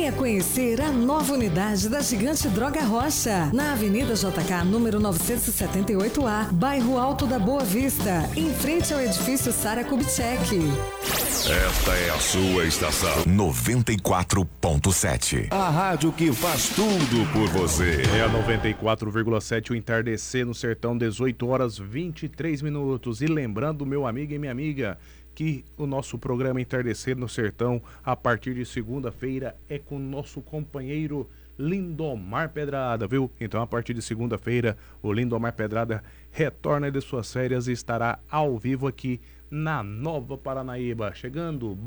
Venha conhecer a nova unidade da Gigante Droga Rocha, na Avenida JK, número 978A, bairro Alto da Boa Vista, em frente ao edifício Sara Kubitschek. Esta é a sua estação 94.7. A rádio que faz tudo por você. É a 94,7, o Entardecer no Sertão, 18 horas 23 minutos. E lembrando, meu amigo e minha amiga, que o nosso programa Entardecer no Sertão, a partir de segunda-feira, é com o nosso companheiro Lindomar Pedrada, viu? Então, a partir de segunda-feira, o Lindomar Pedrada retorna de suas férias e estará ao vivo aqui na Nova Paranaíba. Chegando